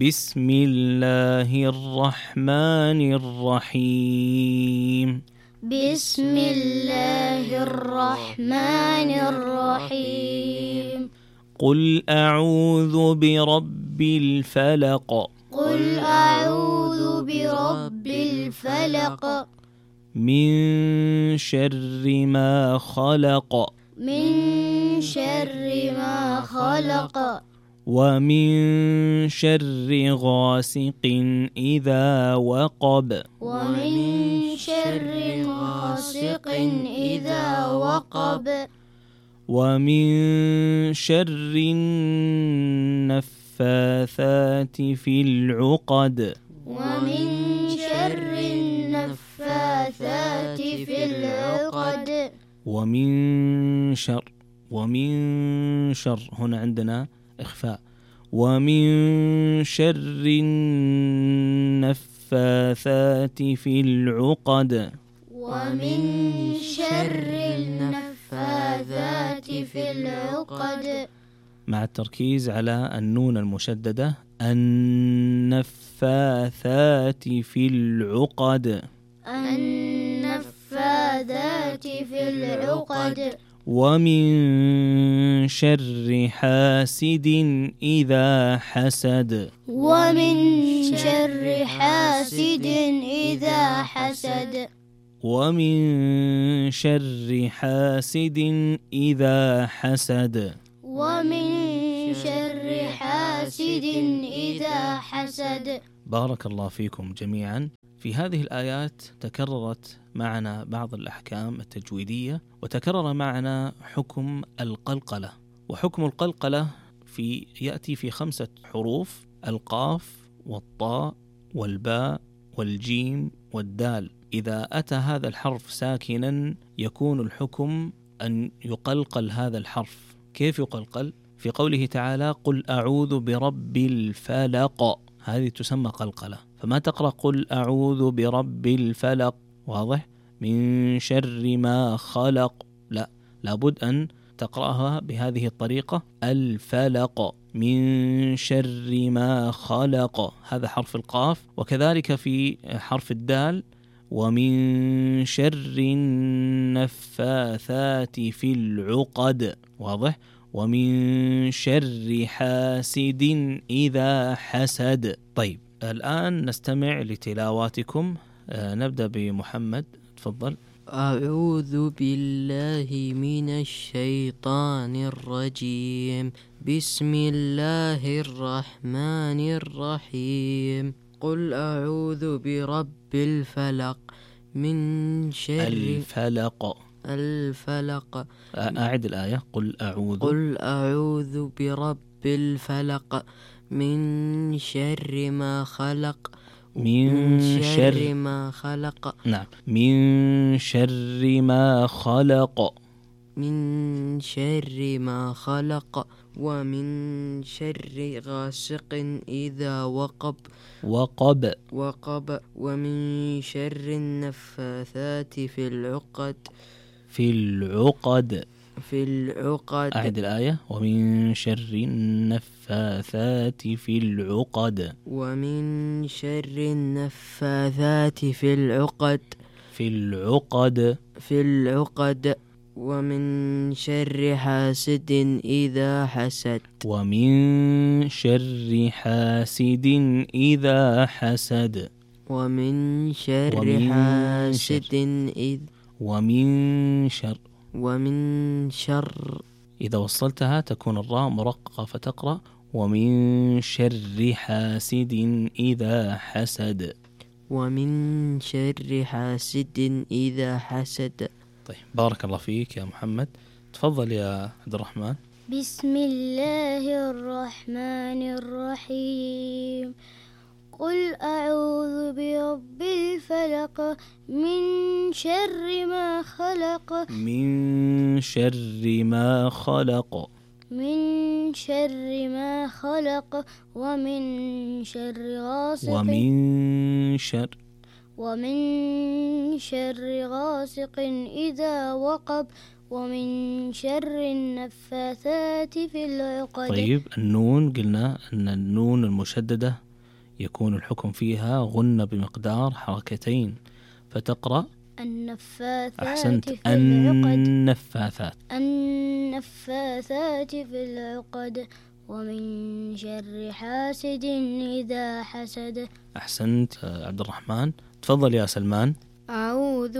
بسم الله الرحمن الرحيم. بسم الله الرحمن الرحيم. قل أعوذ برب الفلق. قل أعوذ برب الفلق. من شر ما خلق. من شر ما خلق. ومن شر غاسق إذا وقب. ومن شر غاسق إذا وقب. ومن شر النفاثات في العقد. ومن شر النفاثات في العقد. ومن شر هنا عندنا إخفاء. ومن شر النفاثات في العقد. ومن شر النفاثات في العقد. مع التركيز على النون المشددة. النفاثات في العقد. النفاثات في العقد. ومن شر حاسد إذا حسد. ومن شر حاسد إذا حسد. ومن شر حاسد إذا حسد. ومن شر حاسد إذا حسد. بارك الله فيكم جميعا. في هذه الآيات تكررت معنا بعض الأحكام التجويدية، وتكرر معنا حكم القلقلة. وحكم القلقلة يأتي في 5 حروف: القاف والطاء والباء والجيم والدال. إذا أتى هذا الحرف ساكنا يكون الحكم أن يقلقل هذا الحرف. كيف يقلقل؟ في قوله تعالى: قل أعوذ برب الفلق، هذه تسمى قلقلة. فما تقرأ قل أعوذ برب الفلق، واضح؟ من شر ما خلق، لا، لابد أن تقرأها بهذه الطريقة: الفلق من شر ما خلق، هذا حرف القاف. وكذلك في حرف الدال: ومن شر النفاثات في العقد، واضح؟ ومن شر حاسد إذا حسد. طيب، الآن نستمع لتلاواتكم. نبدأ بمحمد، تفضل. أعوذ بالله من الشيطان الرجيم. بسم الله الرحمن الرحيم. قل أعوذ برب الفلق من شر الفلق. أعد الآية: قل أعوذ برب الفلق من شر ما خلق. من شر ما خلق. نعم، من شر ما خلق. من شر ما خلق. ومن شر غاسق إذا وقب. ومن شر النفاثات في العقد. أعد الآية: ومن شر النفاثات في العقد. ومن شر النفاثات في العقد. ومن شر حاسد إذا حسد. ومن شر حاسد إذا حسد. ومن شر حاسد ومن شر إذا وصلتها تكون الراء مرققة، فتقرأ: ومن شر حاسد إذا حسد. ومن شر حاسد إذا حسد. طيب، بارك الله فيك يا محمد. تفضل يا عبد الرحمن. بسم الله الرحمن الرحيم. قل أعوذ برب الفلق من شر ما خلق. من شر ما خلق. من شر ما خلق. ومن شر غاسق. ومن شر غاسق إذا وقب. ومن شر النفاثات في العقد. طيب، النون قلنا أن النون المشددة يكون الحكم فيها غنة بمقدار حركتين، فتقرأ النفاثات أحسنت في العقد النفاثات في العقد ومن شر حاسد إذا حسد. أحسنت عبد الرحمن. تفضل يا سلمان. أعوذ